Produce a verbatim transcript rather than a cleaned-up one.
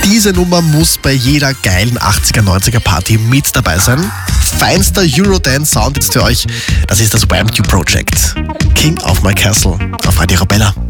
Diese Nummer muss bei jeder geilen achtziger, neunziger Party mit dabei sein. Feinster Eurodance-Sound jetzt für euch. Das ist das Wham! Project. King of My Castle auf Radio Arabella.